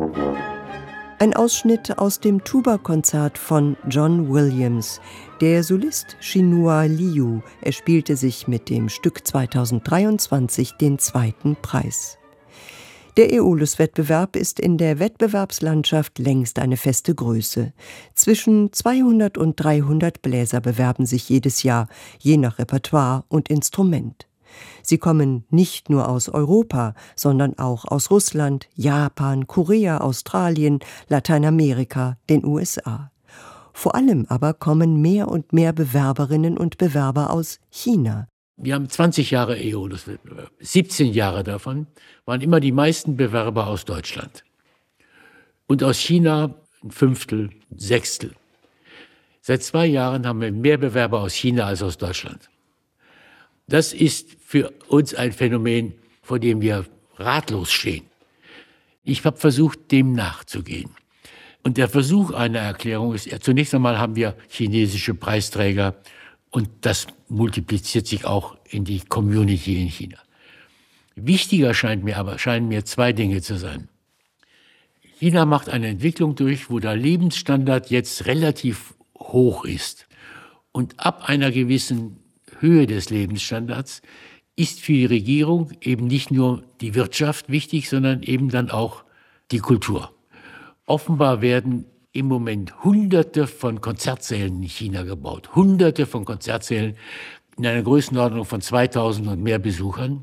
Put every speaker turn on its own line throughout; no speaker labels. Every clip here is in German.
Ein Ausschnitt aus dem Tuba-Konzert von John Williams. Der Solist Chinua Liu erspielte sich mit dem Stück 2023 den zweiten Preis. Der Aeolus-Wettbewerb ist in der Wettbewerbslandschaft längst eine feste Größe. Zwischen 200 und 300 Bläser bewerben sich jedes Jahr, je nach Repertoire und Instrument. Sie kommen nicht nur aus Europa, sondern auch aus Russland, Japan, Korea, Australien, Lateinamerika, den USA. Vor allem aber kommen mehr und mehr Bewerberinnen und Bewerber aus China.
Wir haben 20 Jahre Aeolus-Wettbewerb. 17 Jahre davon waren immer die meisten Bewerber aus Deutschland. Und aus China ein Fünftel, ein Sechstel. Seit 2 Jahren haben wir mehr Bewerber aus China als aus Deutschland. Das ist für uns ein Phänomen, vor dem wir ratlos stehen. Ich habe versucht, dem nachzugehen. Und der Versuch einer Erklärung ist, zunächst einmal haben wir chinesische Preisträger und das multipliziert sich auch in die Community in China. Wichtiger scheinen mir 2 Dinge zu sein. China macht eine Entwicklung durch, wo der Lebensstandard jetzt relativ hoch ist. Und ab einer gewissen Höhe des Lebensstandards ist für die Regierung eben nicht nur die Wirtschaft wichtig, sondern eben dann auch die Kultur. Offenbar werden im Moment Hunderte von Konzertsälen in China gebaut. Hunderte von Konzertsälen in einer Größenordnung von 2000 und mehr Besuchern.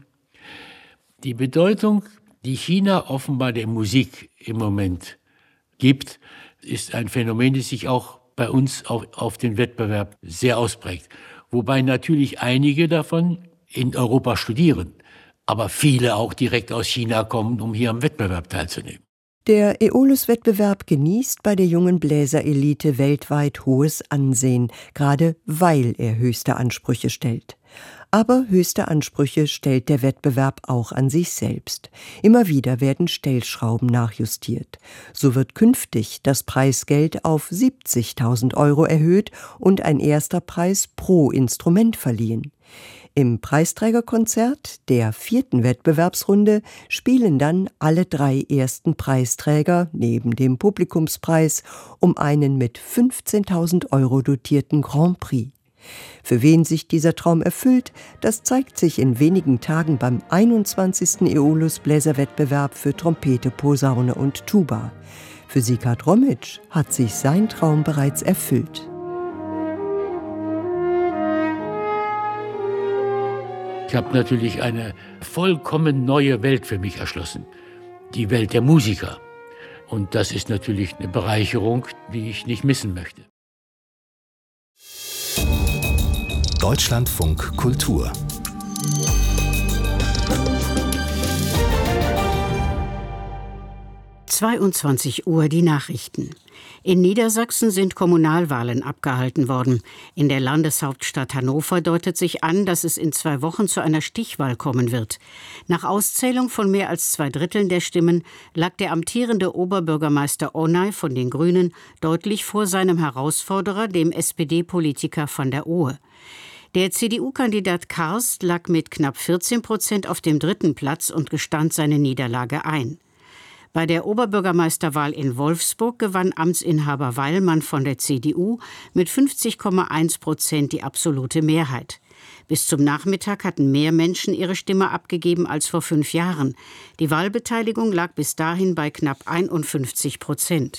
Die Bedeutung, die China offenbar der Musik im Moment gibt, ist ein Phänomen, das sich auch bei uns auf den Wettbewerb sehr ausprägt. Wobei natürlich einige davon in Europa studieren, aber viele auch direkt aus China kommen, um hier am Wettbewerb teilzunehmen.
Der Aeolus-Wettbewerb genießt bei der jungen Bläserelite weltweit hohes Ansehen, gerade weil er höchste Ansprüche stellt. Aber höchste Ansprüche stellt der Wettbewerb auch an sich selbst. Immer wieder werden Stellschrauben nachjustiert. So wird künftig das Preisgeld auf 70.000 € erhöht und ein erster Preis pro Instrument verliehen. Im Preisträgerkonzert der 4. Wettbewerbsrunde spielen dann alle 3 ersten Preisträger neben dem Publikumspreis um einen mit 15.000 € dotierten Grand Prix. Für wen sich dieser Traum erfüllt, das zeigt sich in wenigen Tagen beim 21. Aeolus-Bläserwettbewerb für Trompete, Posaune und Tuba. Für Sieghard Rommitsch hat sich sein Traum bereits erfüllt.
Ich habe natürlich eine vollkommen neue Welt für mich erschlossen. Die Welt der Musiker. Und das ist natürlich eine Bereicherung, die ich nicht missen möchte.
Deutschlandfunk Kultur.
(22 Uhr) die Nachrichten. In Niedersachsen sind Kommunalwahlen abgehalten worden. In der Landeshauptstadt Hannover deutet sich an, dass es in 2 Wochen zu einer Stichwahl kommen wird. Nach Auszählung von mehr als 2/3 der Stimmen lag der amtierende Oberbürgermeister Onay von den Grünen deutlich vor seinem Herausforderer, dem SPD-Politiker van der Ohe. Der CDU-Kandidat Karst lag mit knapp 14% auf dem 3. Platz und gestand seine Niederlage ein. Bei der Oberbürgermeisterwahl in Wolfsburg gewann Amtsinhaber Weilmann von der CDU mit 50,1% die absolute Mehrheit. Bis zum Nachmittag hatten mehr Menschen ihre Stimme abgegeben als vor 5 Jahren. Die Wahlbeteiligung lag bis dahin bei knapp 51%.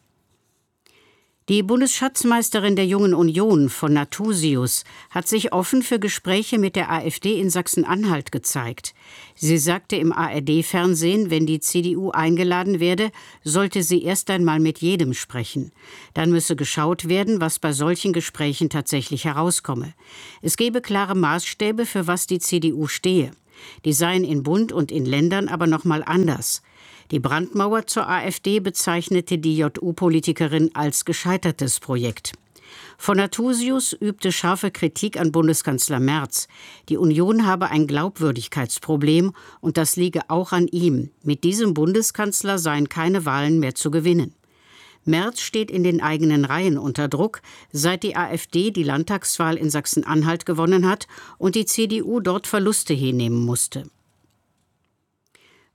Die Bundesschatzmeisterin der Jungen Union von Nathusius hat sich offen für Gespräche mit der AfD in Sachsen-Anhalt gezeigt. Sie sagte im ARD-Fernsehen, wenn die CDU eingeladen werde, sollte sie erst einmal mit jedem sprechen. Dann müsse geschaut werden, was bei solchen Gesprächen tatsächlich herauskomme. Es gebe klare Maßstäbe, für was die CDU stehe. Die seien in Bund und in Ländern aber noch mal anders. Die Brandmauer zur AfD bezeichnete die JU-Politikerin als gescheitertes Projekt. Von Nathusius übte scharfe Kritik an Bundeskanzler Merz. Die Union habe ein Glaubwürdigkeitsproblem und das liege auch an ihm. Mit diesem Bundeskanzler seien keine Wahlen mehr zu gewinnen. Merz steht in den eigenen Reihen unter Druck, seit die AfD die Landtagswahl in Sachsen-Anhalt gewonnen hat und die CDU dort Verluste hinnehmen musste.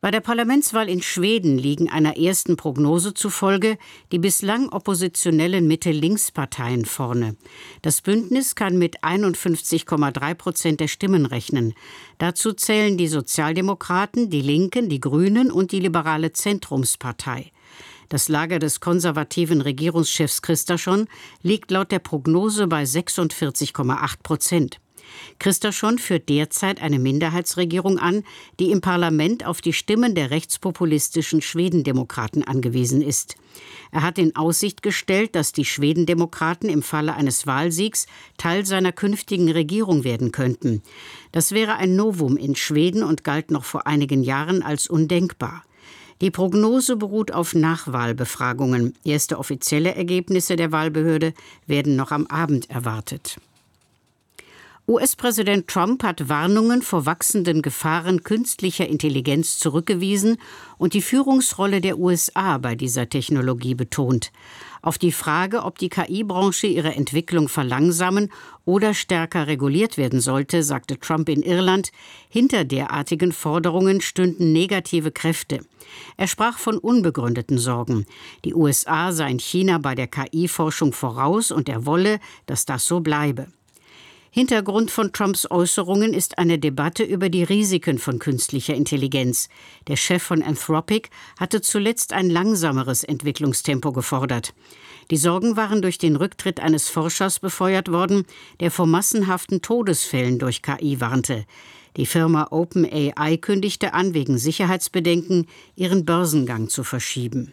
Bei der Parlamentswahl in Schweden liegen einer ersten Prognose zufolge die bislang oppositionellen Mitte-Links-Parteien vorne. Das Bündnis kann mit 51,3% der Stimmen rechnen. Dazu zählen die Sozialdemokraten, die Linken, die Grünen und die liberale Zentrumspartei. Das Lager des konservativen Regierungschefs Kristersson liegt laut der Prognose bei 46,8%. Kristersson führt derzeit eine Minderheitsregierung an, die im Parlament auf die Stimmen der rechtspopulistischen Schwedendemokraten angewiesen ist. Er hat in Aussicht gestellt, dass die Schwedendemokraten im Falle eines Wahlsiegs Teil seiner künftigen Regierung werden könnten. Das wäre ein Novum in Schweden und galt noch vor einigen Jahren als undenkbar. Die Prognose beruht auf Nachwahlbefragungen. Erste offizielle Ergebnisse der Wahlbehörde werden noch am Abend erwartet. US-Präsident Trump hat Warnungen vor wachsenden Gefahren künstlicher Intelligenz zurückgewiesen und die Führungsrolle der USA bei dieser Technologie betont. Auf die Frage, ob die KI-Branche ihre Entwicklung verlangsamen oder stärker reguliert werden sollte, sagte Trump in Irland, hinter derartigen Forderungen stünden negative Kräfte. Er sprach von unbegründeten Sorgen. Die USA seien China bei der KI-Forschung voraus und er wolle, dass das so bleibe. Hintergrund von Trumps Äußerungen ist eine Debatte über die Risiken von künstlicher Intelligenz. Der Chef von Anthropic hatte zuletzt ein langsameres Entwicklungstempo gefordert. Die Sorgen waren durch den Rücktritt eines Forschers befeuert worden, der vor massenhaften Todesfällen durch KI warnte. Die Firma OpenAI kündigte an, wegen Sicherheitsbedenken ihren Börsengang zu verschieben.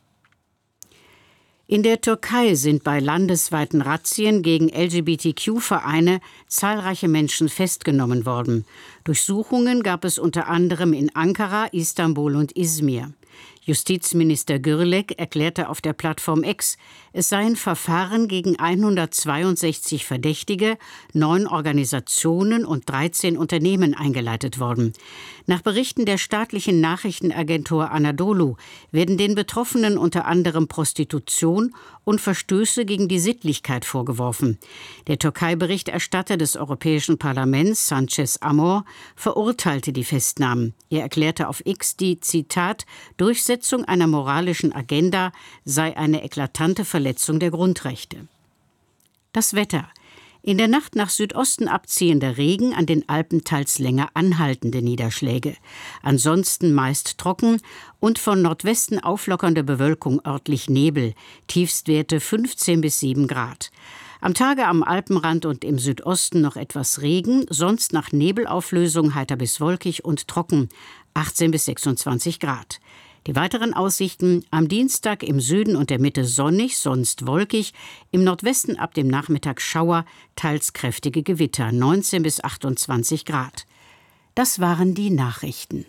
In der Türkei sind bei landesweiten Razzien gegen LGBTQ-Vereine zahlreiche Menschen festgenommen worden. Durchsuchungen gab es unter anderem in Ankara, Istanbul und Izmir. Justizminister Gürlek erklärte auf der Plattform X, es seien Verfahren gegen 162 Verdächtige, 9 Organisationen und 13 Unternehmen eingeleitet worden. Nach Berichten der staatlichen Nachrichtenagentur Anadolu werden den Betroffenen unter anderem Prostitution und Verstöße gegen die Sittlichkeit vorgeworfen. Der Türkei-Berichterstatter des Europäischen Parlaments, Sanchez Amor, verurteilte die Festnahmen. Er erklärte auf X, die, Zitat, Durchsetzung einer moralischen Agenda sei eine eklatante Verletzung der Grundrechte. Das Wetter. In der Nacht nach Südosten abziehender Regen, an den Alpen teils länger anhaltende Niederschläge. Ansonsten meist trocken und von Nordwesten auflockernde Bewölkung, örtlich Nebel. Tiefstwerte 15 bis 7 Grad. Am Tage am Alpenrand und im Südosten noch etwas Regen, sonst nach Nebelauflösung heiter bis wolkig und trocken, 18 bis 26 Grad. Die weiteren Aussichten: am Dienstag im Süden und der Mitte sonnig, sonst wolkig, im Nordwesten ab dem Nachmittag Schauer, teils kräftige Gewitter, 19 bis 28 Grad. Das waren die Nachrichten.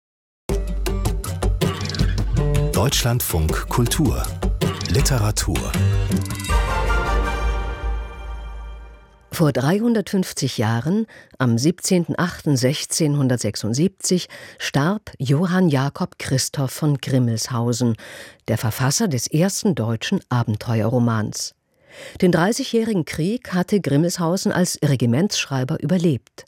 Deutschlandfunk Kultur Literatur.
Vor 350 Jahren, am 17.08.1676, starb Johann Jakob Christoph von Grimmelshausen, der Verfasser des ersten deutschen Abenteuerromans. Den Dreißigjährigen Krieg hatte Grimmelshausen als Regimentsschreiber überlebt.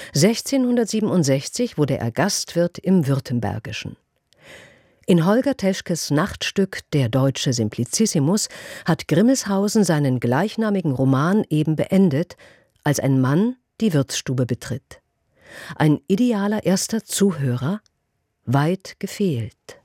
1667 wurde er Gastwirt im Württembergischen. In Holger Teschkes Nachtstück »Der deutsche Simplicissimus« hat Grimmelshausen seinen gleichnamigen Roman eben beendet, als ein Mann die Wirtsstube betritt. Ein idealer erster Zuhörer? Weit gefehlt.